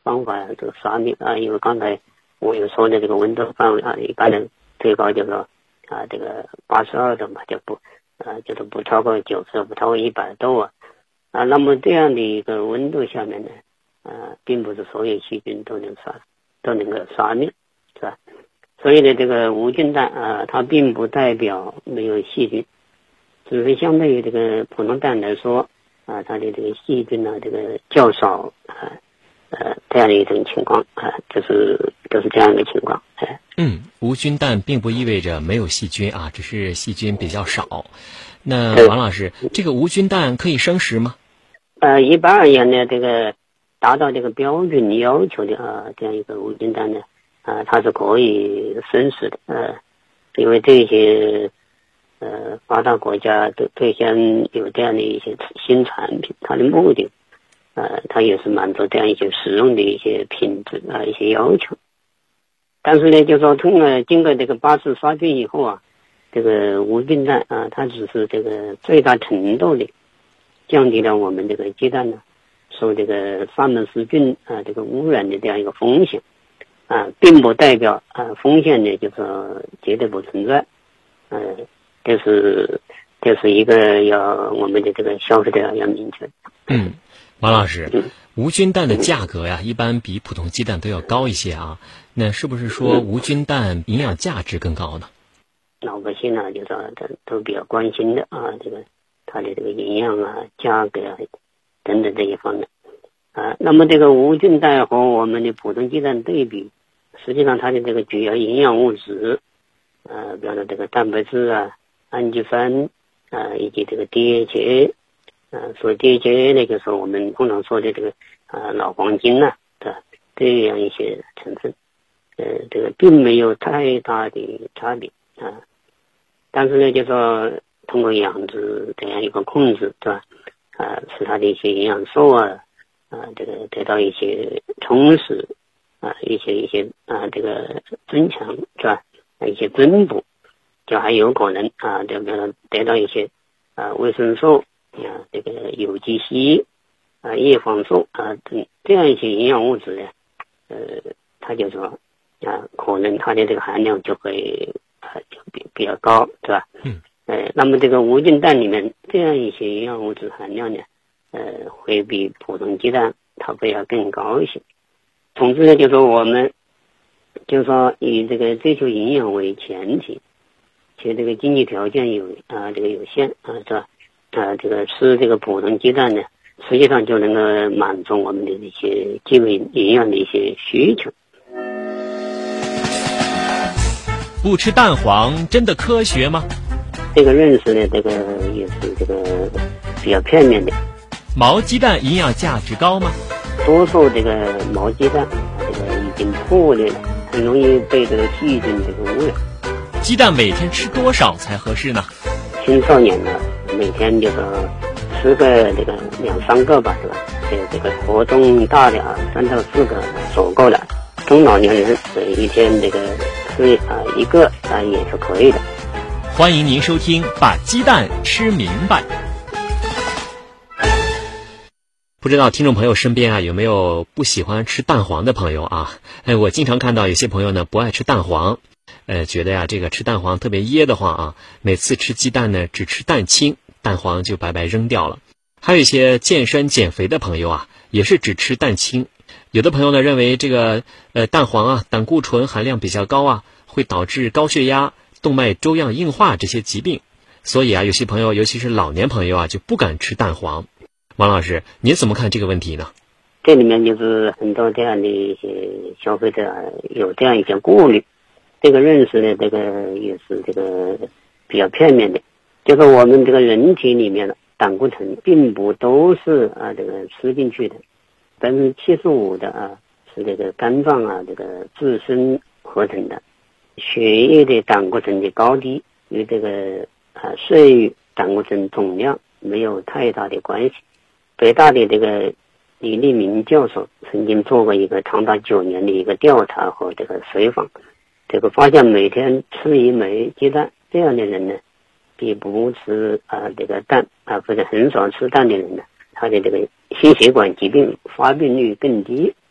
方法这个杀灭因为刚才我有说的这个温度范围一般的最高就是说这个82度嘛，就是不超过90，不超过100度那么这样的一个温度下面呢并不是所有细菌都能够杀灭，是吧？所以呢，这个无菌氮它并不代表没有细菌，只是相对于这个普通氮来说它的这个细菌这个较少这样的一种情况就是这样一个情况。 无菌氮并不意味着没有细菌只是细菌比较少。那王老师，这个无菌氮可以生食吗？ 一般而言呢，这个达到这个标准要求的这样一个无菌氮呢它是可以生食的因为这些发达国家对象有这样的一些新产品，它的目的它也是满足这样一些使用的一些品质一些要求。但是呢，就说经过这个8次杀菌以后这个无菌氮它只是这个最大程度的降低了我们这个鸡蛋呢受这个沙门氏菌这个污染的这样一个风险并不代表风险呢就是绝对不存在这是一个我们的这个消费者要明确。 王老师，无菌氮的价格一般比普通鸡蛋都要高一些那是不是说无菌氮营养价值更高呢？ 老百姓就是都比较关心的这个它的这个营养价格等等这一方面那么这个无菌氮和我们的普通鸡蛋对比，实际上它的这个主要营养物质比方说这个蛋白质氨基酸以及这个 DHA所以 DHA 呢就是我们通常说的这个老黄金这样一些成分这个并没有太大的差别但是呢就说通过养殖这样一个控制对吧使它的一些营养素这个得到一些充实一些这个增强是吧一些增补，就还有可能就比如说得到一些维生素这个有机硒叶黄素等这样一些营养物质呢它就说可能它的这个含量就会就比较高对吧那么这个无菌蛋里面这样一些营养物质含量呢会比普通鸡蛋它会要更高一些。总之呢就说我们就说以这个追求营养为前提，且这个经济条件这个有限是吧这个吃这个普通鸡蛋呢实际上就能够满足我们的一些基本营养的一些需求。 不吃蛋黄真的科学吗？ 这个认识呢这个也是这个比较片面的。 毛鸡蛋营养价值高吗？ 多数这个毛鸡蛋这个已经破裂了，很容易被这个细菌这个污染。 鸡蛋每天吃多少才合适呢？ 青少年呢每天就是吃个这个2-3个吧，是吧？这个活动大的3到4个足够了。中老年人一天这个吃1个也是可以的。 欢迎您收听《把鸡蛋吃明白》。不知道听众朋友身边有没有不喜欢吃蛋黄的朋友我经常看到有些朋友呢不爱吃蛋黄，觉得这个吃蛋黄特别噎得慌每次吃鸡蛋呢只吃蛋清，蛋黄就白白扔掉了。还有一些健身减肥的朋友也是只吃蛋清。有的朋友呢认为这个蛋黄胆固醇含量比较高会导致高血压、动脉粥样硬化这些疾病，所以有些朋友尤其是老年朋友就不敢吃蛋黄。王老师，您怎么看这个问题呢？ 这里面就是很多这样的一些消费者有这样一些顾虑，这个认识呢这个也是这个比较片面的。就是我们这个人体里面的胆固醇并不都是这个吃进去的，75%的是这个肝脏这个自身合成的。血液的胆固醇的高低与这个摄入胆固醇总量没有太大的关系。北大的这个李立明教授曾经做过一个长达9年的一个调查和这个随访，这个发现每天吃1枚鸡蛋这样的人呢，比不吃这个蛋或者很少吃蛋的人呢，他的这个心血管疾病发病率更低。